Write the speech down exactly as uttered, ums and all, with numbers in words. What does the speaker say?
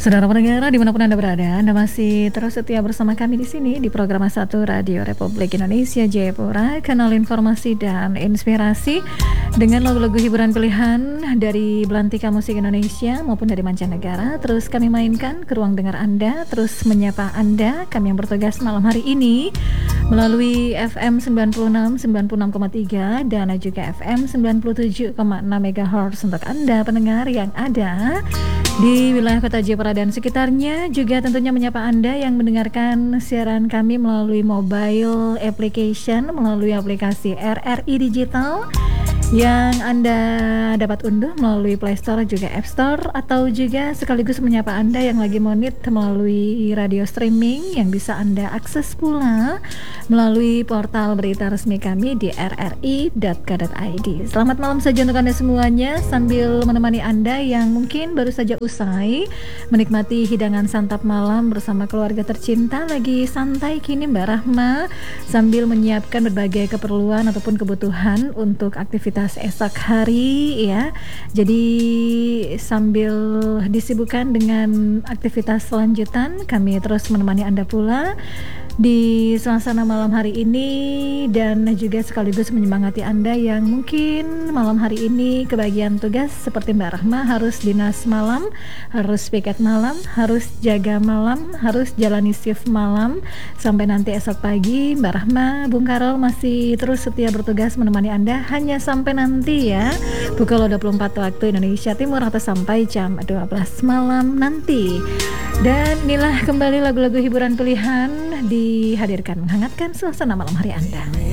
Saudara pendengar dimanapun Anda berada, Anda masih terus setia bersama kami di sini di program satu Radio Republik Indonesia Jayapura, kanal informasi dan inspirasi dengan lagu-lagu hiburan pilihan dari belantika musik Indonesia maupun dari mancanegara. Terus kami mainkan ke ruang dengar Anda, terus menyapa Anda, kami yang bertugas malam hari ini melalui F M sembilan puluh enam, sembilan puluh enam koma tiga dan juga F M sembilan puluh tujuh koma enam megahertz untuk Anda pendengar yang ada di wilayah kota Jayapura dan sekitarnya. Juga tentunya menyapa Anda yang mendengarkan siaran kami melalui mobile application, melalui aplikasi R R I Digital yang Anda dapat unduh melalui Play Store juga App Store, atau juga sekaligus menyapa Anda yang lagi monit melalui radio streaming yang bisa Anda akses pula melalui portal berita resmi kami di r r i dot co dot i d. Selamat malam saja untuk Anda semuanya, sambil menemani Anda yang mungkin baru saja usai menikmati hidangan santap malam bersama keluarga tercinta, lagi santai kini Mbak Rahma sambil menyiapkan berbagai keperluan ataupun kebutuhan untuk aktivitas esok hari ya. Jadi sambil disibukkan dengan aktivitas selanjutan, kami terus menemani Anda pula di suasana malam hari ini dan juga sekaligus menyemangati Anda yang mungkin malam hari ini kebagian tugas seperti Mbak Rahma, harus dinas malam, harus piket malam, harus jaga malam, harus jalani shift malam sampai nanti esok pagi. Mbak Rahma, Bung Karol masih terus setia bertugas menemani Anda hanya sampai nanti ya pukul dua puluh empat waktu Indonesia Timur atau sampai jam dua belas malam nanti. Dan inilah kembali lagu-lagu hiburan pilihan dihadirkan menghangatkan suasana malam hari Anda.